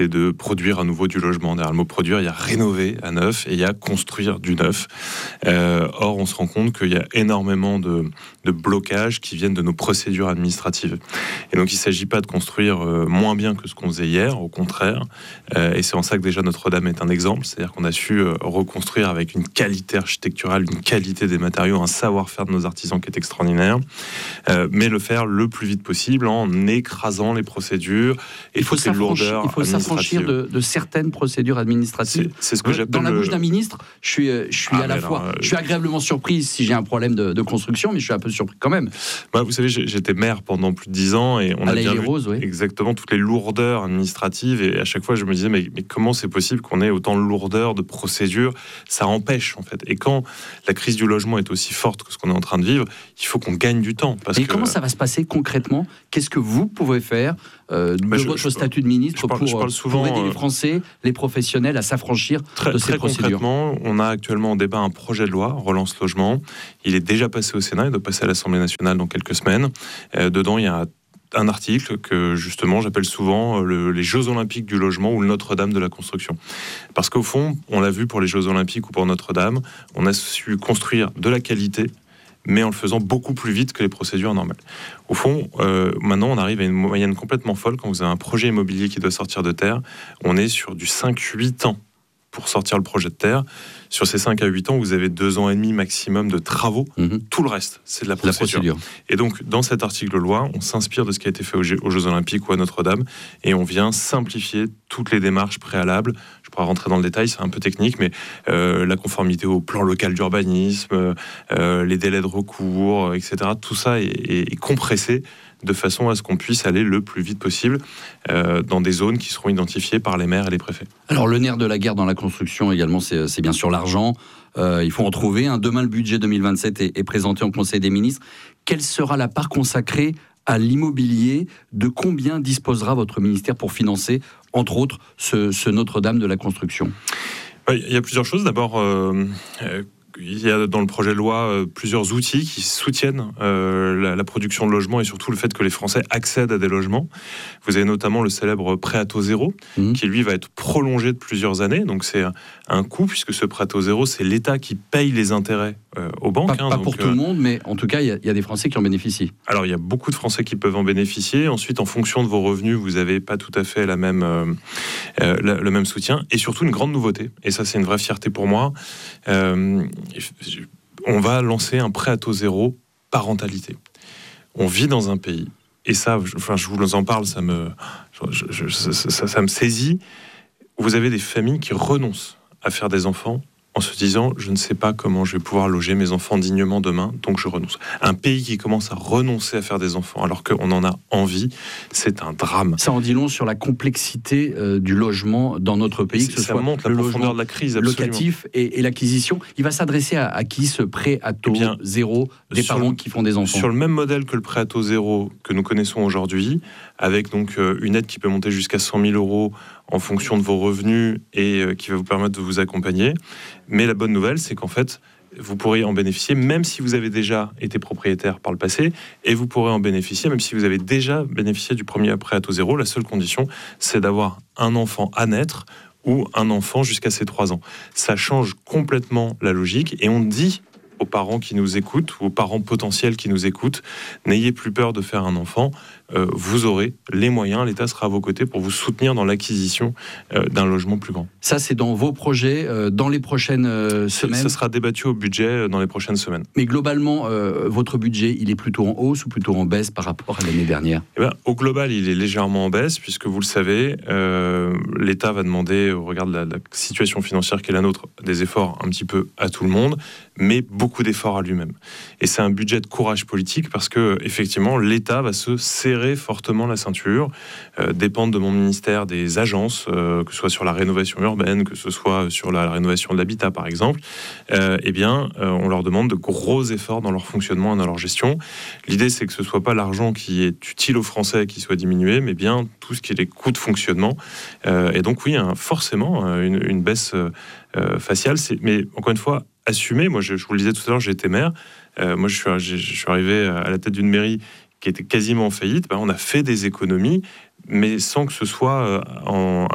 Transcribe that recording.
et de produire à nouveau du logement. Derrière le mot produire, il y a rénover à neuf et il y a construire du neuf. Or, on se rend compte qu'il y a énormément de blocages qui viennent de nos procédures administratives. Et donc, il ne s'agit pas de construire moins bien que ce qu'on faisait hier, au contraire. Et c'est en ça que déjà Notre-Dame est un exemple. C'est-à-dire qu'on a su reconstruire avec une qualité architecturale, une qualité des matériaux, un savoir-faire de nos artisans qui est extraordinaire. Mais le faire le plus vite possible en écrasant les procédures et toutes les lourdeurs. Il faut s'affranchir de certaines procédures administratives. C'est ce que j'appelle dans la bouche d'un ministre. Je suis à la fois, je suis agréablement surpris si j'ai un problème de construction, mais je suis un peu surpris quand même. Vous savez, j'étais maire pendant plus de 10 ans et on a bien vu exactement toutes les lourdeurs administratives. Et à chaque fois, je me disais, mais comment c'est possible qu'on ait autant de lourdeurs, de procédures? Ça empêche, en fait. Et quand la crise du logement est aussi forte que ce qu'on est en train de vivre, il faut qu'on gagne du temps. Comment ça va se passer concrètement? Qu'est-ce que vous pouvez faire de votre statut de ministre pour aider les Français, les professionnels à s'affranchir de ces procédures? Concrètement, on a actuellement en débat un projet de loi, Relance Logement. Il est déjà passé au Sénat, il doit passer à l'Assemblée nationale dans quelques semaines. Dedans, il y a un article que justement j'appelle souvent les Jeux Olympiques du logement ou le Notre-Dame de la construction. Parce qu'au fond, on l'a vu pour les Jeux Olympiques ou pour Notre-Dame, on a su construire de la qualité, mais en le faisant beaucoup plus vite que les procédures normales. Au fond, maintenant, on arrive à une moyenne complètement folle. Quand vous avez un projet immobilier qui doit sortir de terre, on est sur du 5-8 ans pour sortir le projet de terre. Sur ces 5 à 8 ans, vous avez 2 ans et demi maximum de travaux. Tout le reste, c'est de la procédure. Et donc, dans cet article de loi, on s'inspire de ce qui a été fait aux Jeux Olympiques ou à Notre-Dame, et on vient simplifier toutes les démarches préalables. Je pourrais rentrer dans le détail, c'est un peu technique, mais la conformité au plan local d'urbanisme, les délais de recours, etc. Tout ça est compressé de façon à ce qu'on puisse aller le plus vite possible dans des zones qui seront identifiées par les maires et les préfets. Alors le nerf de la guerre dans la construction également, c'est bien sûr l'argent. Il faut en trouver. Demain, le budget 2027 est présenté en Conseil des ministres. Quelle sera la part consacrée à l'immobilier? De combien disposera votre ministère pour financer, entre autres, ce Notre-Dame de la construction? Il y a plusieurs choses. D'abord, il y a dans le projet de loi plusieurs outils qui soutiennent la production de logements et surtout le fait que les Français accèdent à des logements. Vous avez notamment le célèbre prêt à taux zéro qui lui va être prolongé de plusieurs années. Donc c'est un coût puisque ce prêt à taux zéro, c'est l'État qui paye les intérêts aux banques. Pas pour tout le monde, mais en tout cas, il y a des Français qui en bénéficient. Alors il y a beaucoup de Français qui peuvent en bénéficier. Ensuite, en fonction de vos revenus, vous n'avez pas tout à fait le même soutien. Et surtout une grande nouveauté. Et ça, c'est une vraie fierté pour moi. On va lancer un prêt à taux zéro parentalité. On vit dans un pays, et ça, je vous en parle, ça me saisit. Vous avez des familles qui renoncent à faire des enfants en se disant, je ne sais pas comment je vais pouvoir loger mes enfants dignement demain, donc je renonce. Un pays qui commence à renoncer à faire des enfants alors qu'on en a envie, c'est un drame. Ça en dit long sur la complexité du logement dans notre pays, que ce soit montre la profondeur de la crise locatif et l'acquisition. Il va s'adresser à qui ce prêt à taux zéro des parents qui font des enfants? Sur le même modèle que le prêt à taux zéro que nous connaissons aujourd'hui, avec donc une aide qui peut monter jusqu'à 100 000 euros en fonction de vos revenus et qui va vous permettre de vous accompagner. Mais la bonne nouvelle, c'est qu'en fait, vous pourrez en bénéficier même si vous avez déjà été propriétaire par le passé, et vous pourrez en bénéficier même si vous avez déjà bénéficié du premier prêt à taux zéro. La seule condition, c'est d'avoir un enfant à naître ou un enfant jusqu'à ses 3 ans. Ça change complètement la logique, et on dit aux parents qui nous écoutent, ou aux parents potentiels qui nous écoutent, n'ayez plus peur de faire un enfant, vous aurez les moyens, l'État sera à vos côtés pour vous soutenir dans l'acquisition d'un logement plus grand. Ça, c'est dans vos projets, dans les prochaines semaines? Ça sera débattu au budget dans les prochaines semaines. Mais globalement, votre budget, il est plutôt en hausse ou plutôt en baisse par rapport à l'année dernière? Au global, il est légèrement en baisse, puisque vous le savez, l'État va demander, au regard de la situation financière qui est la nôtre, des efforts un petit peu à tout le monde, mais beaucoup d'efforts à lui-même. Et c'est un budget de courage politique, parce que effectivement, l'État va se serrer fortement la ceinture, dépendre de mon ministère des agences, que ce soit sur la rénovation urbaine, que ce soit sur la rénovation de l'habitat par exemple, on leur demande de gros efforts dans leur fonctionnement et dans leur gestion. L'idée, c'est que ce ne soit pas l'argent qui est utile aux Français qui soit diminué, mais bien tout ce qui est les coûts de fonctionnement. Et donc oui, forcément, une baisse faciale, mais encore une fois, assumée. Moi, je vous le disais tout à l'heure, j'étais maire. Moi, je suis arrivé à la tête d'une mairie qui était quasiment en faillite. On a fait des économies, mais sans que ce soit